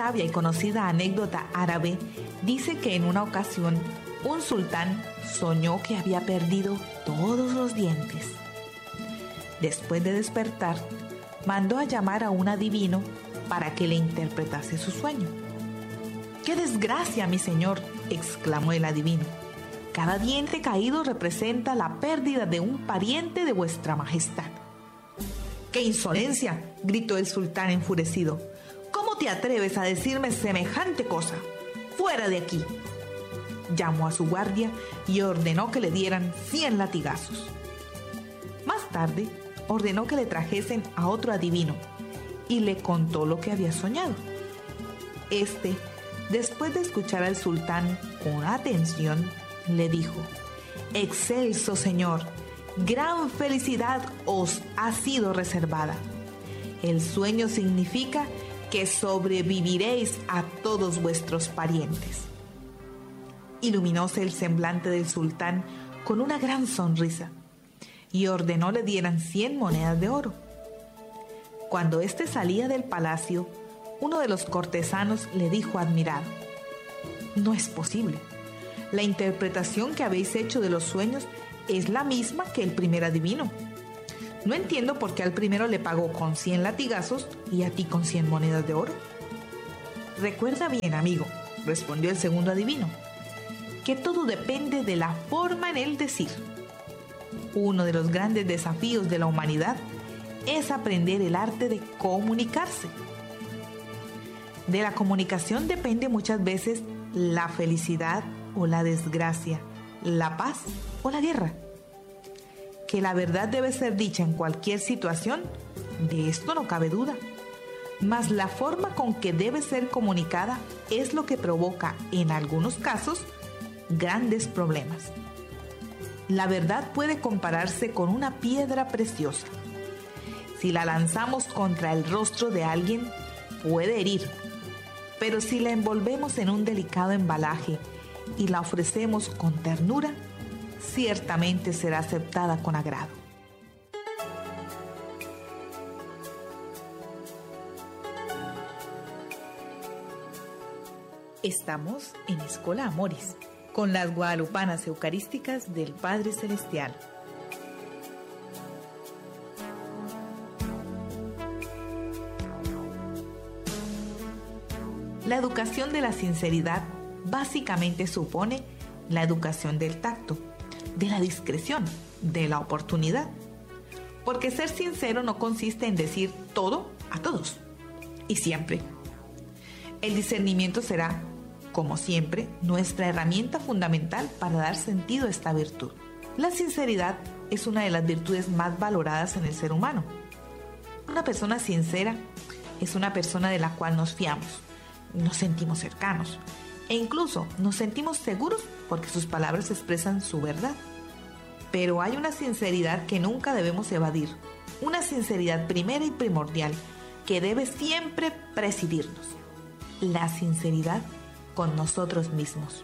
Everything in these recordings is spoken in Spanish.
sabia y conocida anécdota árabe dice que en una ocasión un sultán soñó que había perdido todos los dientes. Después de despertar, mandó a llamar a un adivino para que le interpretase su sueño. ¡Qué desgracia, mi señor!, exclamó el adivino. Cada diente caído representa la pérdida de un pariente de vuestra majestad. ¡Qué insolencia!, gritó el sultán enfurecido. ¿Cómo te atreves a decirme semejante cosa? ¡Fuera de aquí! Llamó a su guardia y ordenó que le dieran 100 latigazos. Más tarde, ordenó que le trajesen a otro adivino y le contó lo que había soñado. Este, después de escuchar al sultán con atención, le dijo: «Excelso señor, gran felicidad os ha sido reservada. El sueño significa que sobreviviréis a todos vuestros parientes». Iluminóse el semblante del sultán con una gran sonrisa y ordenó le dieran 100 monedas de oro. Cuando éste salía del palacio, uno de los cortesanos le dijo admirado: «No es posible. La interpretación que habéis hecho de los sueños es la misma que el primer adivino. No entiendo por qué al primero le pagó con 100 latigazos y a ti con 100 monedas de oro». «Recuerda bien, amigo», respondió el segundo adivino, «que todo depende de la forma en el decir. Uno de los grandes desafíos de la humanidad es aprender el arte de comunicarse. De la comunicación depende muchas veces la felicidad o la desgracia, la paz o la guerra. Que la verdad debe ser dicha en cualquier situación, de esto no cabe duda. Mas la forma con que debe ser comunicada es lo que provoca, en algunos casos, grandes problemas. La verdad puede compararse con una piedra preciosa. Si la lanzamos contra el rostro de alguien, puede herir, pero si la envolvemos en un delicado embalaje y la ofrecemos con ternura, ciertamente será aceptada con agrado. Estamos en Escola Amoris, con las guadalupanas eucarísticas del Padre Celestial. La educación de la sinceridad básicamente supone la educación del tacto, de la discreción, de la oportunidad. Porque ser sincero no consiste en decir todo a todos y siempre. El discernimiento será, como siempre, nuestra herramienta fundamental para dar sentido a esta virtud. La sinceridad es una de las virtudes más valoradas en el ser humano. Una persona sincera es una persona de la cual nos fiamos, nos sentimos cercanos e incluso nos sentimos seguros porque sus palabras expresan su verdad. Pero hay una sinceridad que nunca debemos evadir, una sinceridad primera y primordial que debe siempre presidirnos: la sinceridad con nosotros mismos.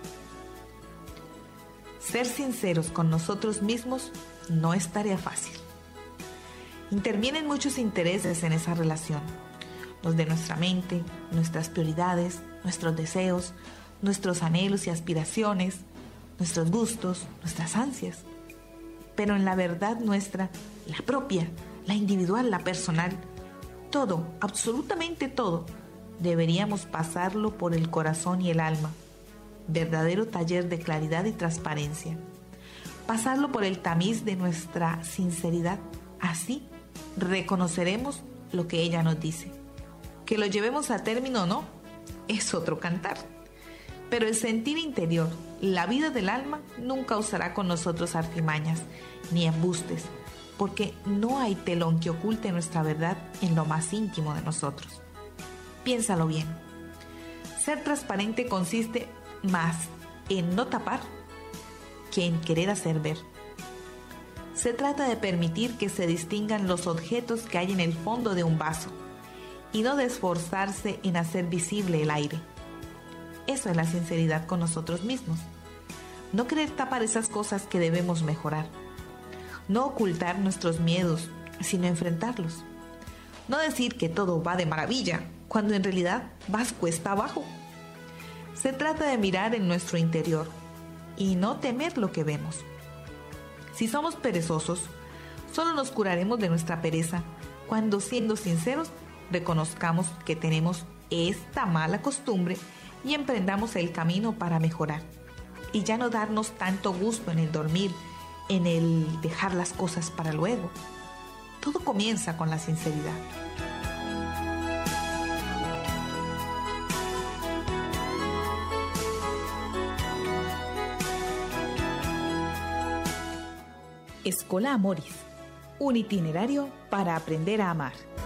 Ser sinceros con nosotros mismos no es tarea fácil. Intervienen muchos intereses en esa relación: los de nuestra mente, nuestras prioridades, nuestros deseos, nuestros anhelos y aspiraciones, nuestros gustos, nuestras ansias. Pero en la verdad nuestra, la propia, la individual, la personal, todo, absolutamente todo, deberíamos pasarlo por el corazón y el alma, verdadero taller de claridad y transparencia. Pasarlo por el tamiz de nuestra sinceridad. Así reconoceremos lo que ella nos dice. Que lo llevemos a término o no, es otro cantar. Pero el sentir interior, la vida del alma, nunca usará con nosotros artimañas ni embustes, porque no hay telón que oculte nuestra verdad en lo más íntimo de nosotros. Piénsalo bien. Ser transparente consiste más en no tapar que en querer hacer ver. Se trata de permitir que se distingan los objetos que hay en el fondo de un vaso y no de esforzarse en hacer visible el aire. Eso es la sinceridad con nosotros mismos. No querer tapar esas cosas que debemos mejorar. No ocultar nuestros miedos, sino enfrentarlos. No decir que todo va de maravilla cuando en realidad vas cuesta abajo. Se trata de mirar en nuestro interior y no temer lo que vemos. Si somos perezosos, solo nos curaremos de nuestra pereza cuando, siendo sinceros, reconozcamos que tenemos esta mala costumbre y emprendamos el camino para mejorar. Y ya no darnos tanto gusto en el dormir, en el dejar las cosas para luego. Todo comienza con la sinceridad. Escola Amoris, un itinerario para aprender a amar.